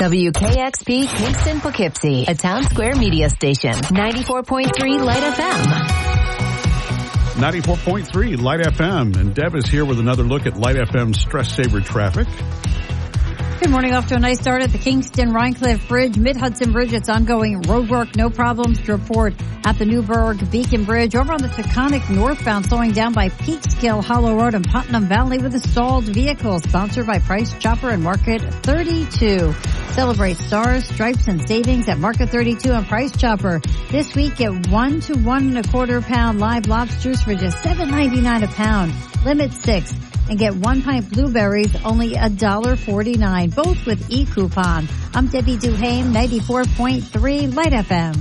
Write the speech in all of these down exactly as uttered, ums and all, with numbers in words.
W K X P Kingston Poughkeepsie, a Town Square media station. ninety-four point three Light F M. ninety-four point three Light F M. And Deb is here with another look at Light F M stress saver traffic. Good morning. Off to a nice start at the Kingston Rhinecliff Bridge, Mid-Hudson Bridge. It's ongoing road work. No problems to report at the Newburgh Beacon Bridge. Over on the Taconic northbound, slowing down by Peekskill Hollow Road in Putnam Valley with a stalled vehicle. Sponsored by Price Chopper and Market thirty-two. Celebrate stars, stripes, and savings at Market thirty-two and Price Chopper. This week, get one to one and a quarter pound live lobsters for just seven ninety-nine a pound. Limit six. And get one pint blueberries, only one dollar forty-nine, both with e-coupon. I'm Debbie Duhame, ninety-four point three Light F M.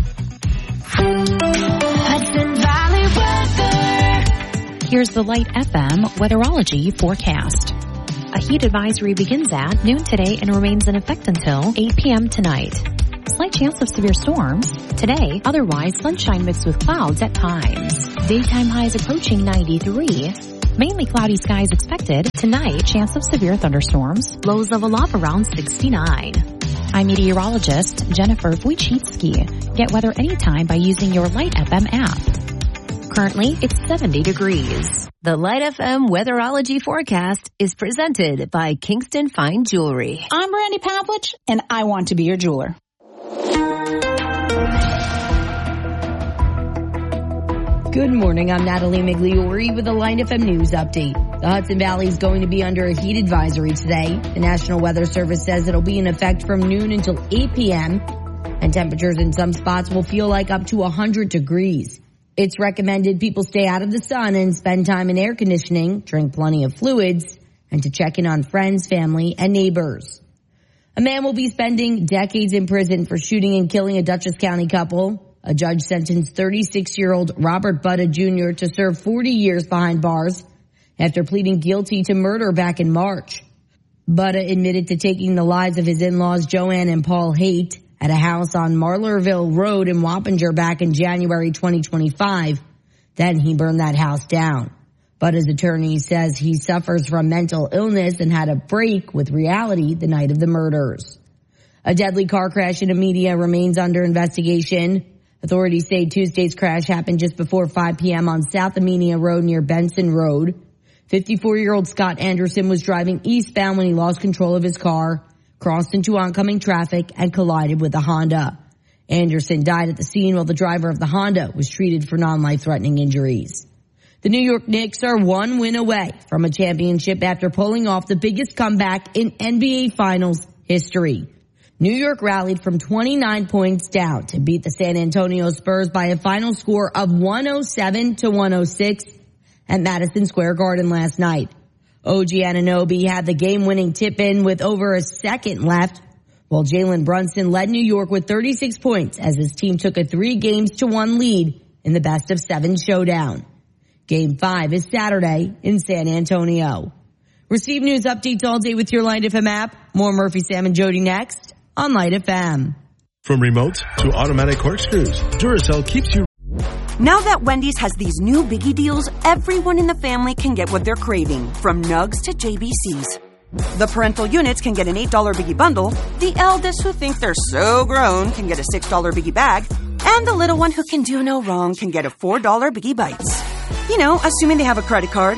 Hudson Valley weather. Here's the Light F M weatherology forecast. A heat advisory begins at noon today and remains in effect until eight p.m. tonight. Slight chance of severe storms today, otherwise sunshine mixed with clouds at times. Daytime highs approaching ninety-three. Mainly cloudy skies expected. Tonight, chance of severe thunderstorms. Lows level off around sixty-nine. I'm meteorologist Jennifer Wojcicki. Get weather anytime by using your Light F M app. Currently, it's seventy degrees. The Light F M weatherology forecast is presented by Kingston Fine Jewelry. I'm Brandy Pavlich, and I want to be your jeweler. Good morning, I'm Natalie Migliori with a Light F M News update. The Hudson Valley is going to be under a heat advisory today. The National Weather Service says it'll be in effect from noon until eight p.m. and temperatures in some spots will feel like up to one hundred degrees. It's recommended people stay out of the sun and spend time in air conditioning, drink plenty of fluids, and to check in on friends, family, and neighbors. A man will be spending decades in prison for shooting and killing a Dutchess County couple. A judge sentenced thirty-six-year-old Robert Butta Junior to serve forty years behind bars after pleading guilty to murder back in March. Butta admitted to taking the lives of his in-laws Joanne and Paul Haight at a house on Marlerville Road in Wappinger back in January twenty twenty-five. Then he burned that house down. Butta's attorney says he suffers from mental illness and had a break with reality the night of the murders. A deadly car crash in Amelia remains under investigation. Authorities say Tuesday's crash happened just before five p.m. on South Amelia Road near Benson Road. fifty-four-year-old Scott Anderson was driving eastbound when he lost control of his car, crossed into oncoming traffic, and collided with a Honda. Anderson died at the scene while the driver of the Honda was treated for non-life-threatening injuries. The New York Knicks are one win away from a championship after pulling off the biggest comeback in N B A Finals history. New York rallied from twenty-nine points down to beat the San Antonio Spurs by a final score of one oh seven to one oh six at Madison Square Garden last night. O G Anunoby had the game-winning tip-in with over a second left, while Jalen Brunson led New York with thirty-six points as his team took a three games to one lead in the best of seven showdown. Game five is Saturday in San Antonio. Receive news updates all day with your Light F M app. More Murphy, Sam, and Jody next on Light F M. From remotes to automatic corkscrews, Duracell keeps you. Now that Wendy's has these new biggie deals, everyone in the family can get what they're craving, from nugs to J B Cs. The parental units can get an eight dollar biggie bundle, the eldest who think they're so grown can get a six dollar biggie bag, and the little one who can do no wrong can get a four dollar biggie bites. You know, assuming they have a credit card.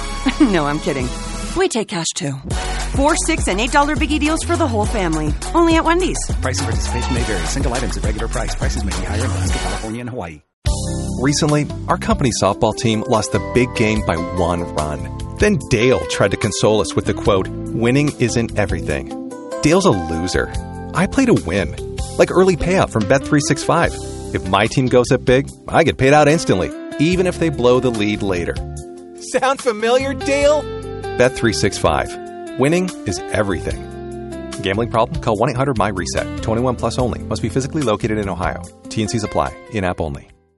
No, I'm kidding. We take cash too. Four, six, and eight dollar biggie deals for the whole family. Only at Wendy's. Price and participation may vary. Single items at regular price. Prices may be higher in Alaska, California, and Hawaii. Recently, our company softball team lost the big game by one run. Then Dale tried to console us with the quote, "Winning isn't everything." Dale's a loser. I play to win. Like early payout from Bet three sixty-five. If my team goes up big, I get paid out instantly, even if they blow the lead later. Sound familiar, Dale? Bet three sixty-five. Winning is everything. Gambling problem? Call one eight hundred M Y RESET. twenty-one plus only. Must be physically located in Ohio. T and C's apply. In-app only.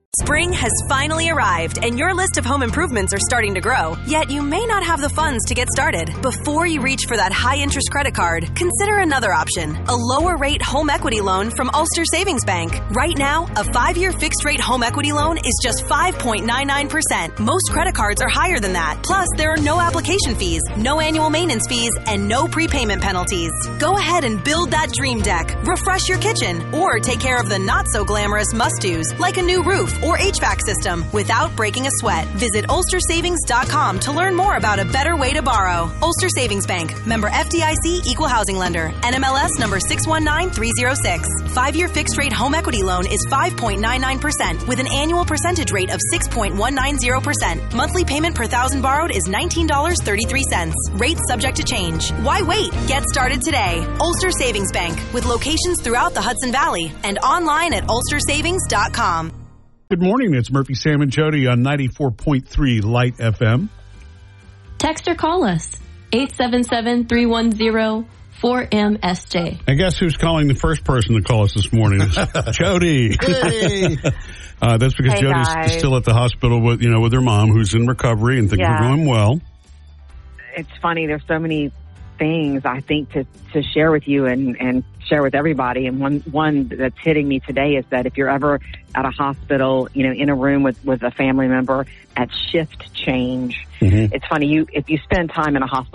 Spring has finally arrived, and your list of home improvements are starting to grow. Yet you may not have the funds to get started. Before you reach for that high-interest credit card, consider another option, a lower-rate home equity loan from Ulster Savings Bank. Right now, a five-year fixed-rate home equity loan is just five point nine nine percent. Most credit cards are higher than that. Plus, there are no application fees, no annual maintenance fees, and no prepayment penalties. Go ahead and build that dream deck, refresh your kitchen, or take care of the not-so-glamorous must-dos, like a new roof or H V A C system, without breaking a sweat. Visit Ulster Savings dot com to learn more about a better way to borrow. Ulster Savings Bank. Member F D I C Equal Housing Lender. N M L S number six one nine three zero six. Five-year fixed-rate home equity loan is five point nine nine percent with an annual percentage rate of six point one nine zero percent. Monthly payment per thousand borrowed is nineteen dollars and thirty-three cents. Rates subject to change. Why wait? Get started today. Ulster Savings Bank, with locations throughout the Hudson Valley and online at ulster savings dot com. Good morning. It's Murphy, Sam, and Jody on ninety-four point three Light F M. Text or call us, eight seven seven, three one zero, four M S J. And guess who's calling the first person to call us this morning? It's Jody. Hey. uh, that's because hey Jody's guys. still at the hospital with, you know, with her mom, who's in recovery, and things yeah. are going well. It's funny. There's so many things I think to, to share with you and, and share with everybody. And one, one that's hitting me today is that if you're ever at a hospital, you know, in a room with, with a family member at shift change, mm-hmm. it's funny. You, if you spend time in a hospital